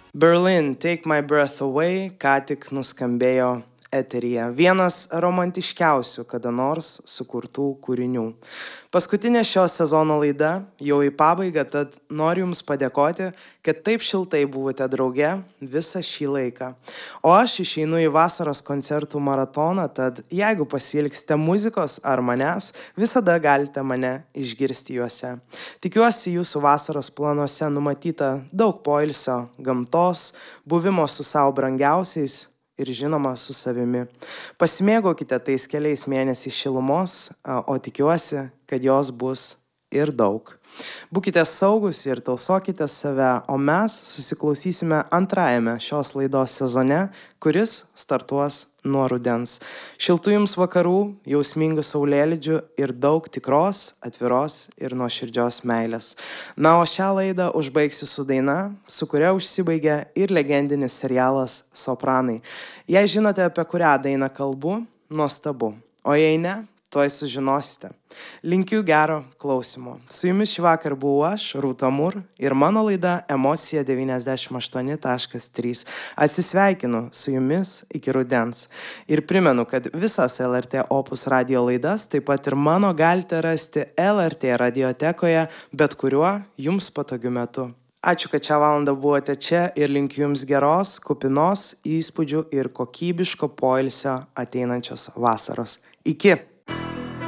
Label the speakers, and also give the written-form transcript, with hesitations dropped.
Speaker 1: Berlin, Take My Breath Away ką tik nuskambėjo eteryje. Vienas romantiškiausių kada nors sukurtų kūrinių. Paskutinė šio sezono laida jau į pabaigą, tad noriu Jums padėkoti, kad taip šiltai buvote drauge visą šį laiką. O aš išeinu į vasaros koncertų maratoną, tad jeigu pasiilgsite muzikos ar manęs, visada galite mane išgirsti juose. Tikiuosi Jūsų vasaros planuose numatyta daug poilsio, gamtos, buvimo su savo brangiausiais ir žinoma su savimi. Pasimėgaukite tais keliais mėnesiais šilumos, o tikiuosi, kad jos bus ir daug. Būkite saugus ir tausokite save, o mes susiklausysime antrajame šios laidos sezone, kuris startuos nuo rudens. Šiltų Jums vakarų, jausmingų saulėlydžių ir daug tikros, atviros ir nuoširdžios meilės. Na, o šią laidą užbaigsiu su daina, su kuria užsibaigia ir legendinis serialas Sopranai. Jei žinote, apie kurią dainą kalbu, nuostabu. O jei ne, tuoj sužinosite. Linkiu gero klausimo. Su Jumis šį vakar buvau aš, Rūta Mur, ir mano laida Emocija 98.3. Atsisveikinu su Jumis iki rudens. Ir primenu, kad visas LRT Opus radio laidas, taip pat ir mano galite rasti LRT radiotekoje, bet kuriuo Jums patogiu metu. Ačiū, kad šią valandą buvote čia ir linkiu Jums geros, kupinos įspūdžių ir kokybiško poilsio ateinančios vasaros. Iki!